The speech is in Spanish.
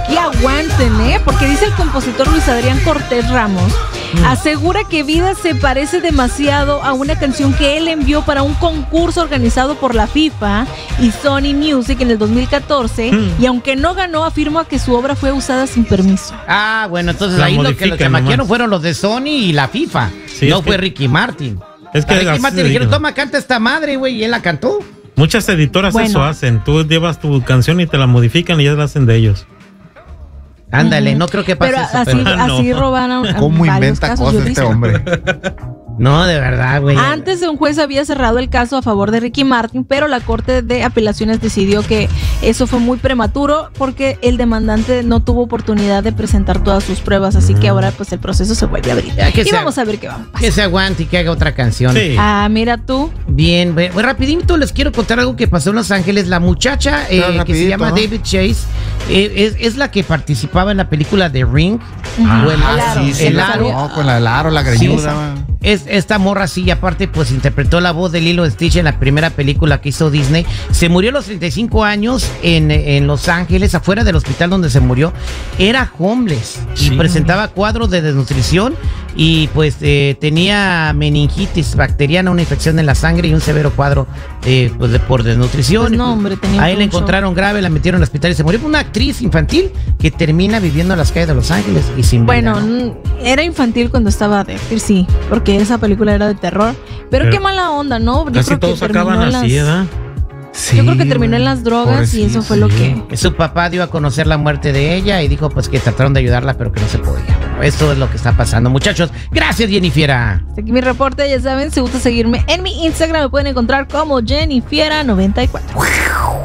aquí aguanten, porque dice el compositor Luis Adrián Cortés Ramos, asegura que Vida se parece demasiado a una canción que él envió para un concurso organizado por la FIFA y Sony Music en el 2014, y aunque no ganó, afirma que su obra fue usada sin permiso. Ah, bueno, entonces ahí lo que los chamaquearon fueron los de Sony y la FIFA, sí, no fue Ricky Martin. Es que Ricky Martin le dijeron, toma, canta esta madre, güey, y él la cantó. Muchas editoras eso hacen, tú llevas tu canción y te la modifican y ya la hacen de ellos. Ándale, no creo que pase pero eso. Así robaron. ¿Cómo inventa cosas este hombre? No, de verdad, güey. Antes un juez había cerrado el caso a favor de Ricky Martin, pero la Corte de Apelaciones decidió que eso fue muy prematuro porque el demandante no tuvo oportunidad de presentar todas sus pruebas, así que ahora pues el proceso se vuelve a abrir. Y vamos a ver qué va a pasar. Que se aguante y que haga otra canción. Sí. Ah, mira tú. Bien, rapidito les quiero contar algo que pasó en Los Ángeles. La muchacha que se llama David Chase es la que participaba en la película The Ring. El Aro. Con el Aro, la greñuda. Esta morra sí, aparte pues interpretó la voz de Lilo Stitch en la primera película que hizo Disney. Se murió a los 35 años en Los Ángeles, afuera del hospital donde se murió. Era homeless y presentaba cuadros de desnutrición y pues tenía meningitis bacteriana, una infección en la sangre y un severo cuadro por desnutrición. Pues no, hombre, tenía ahí la encontraron grave, la metieron al hospital y se murió. Una actriz infantil que termina viviendo en las calles de Los Ángeles y sin vida, ¿no? Era infantil cuando estaba de sí, porque esa película era de terror. Pero qué mala onda, ¿no? Yo casi todos acaban así, ¿verdad? Sí, yo creo que terminó en las drogas y eso fue lo que... Su papá dio a conocer la muerte de ella y dijo pues que trataron de ayudarla, pero que no se podía. Bueno, esto es lo que está pasando, muchachos. Gracias, Jennifiera. Hasta aquí mi reporte, ya saben, si gusta seguirme en mi Instagram me pueden encontrar como Jennifiera94.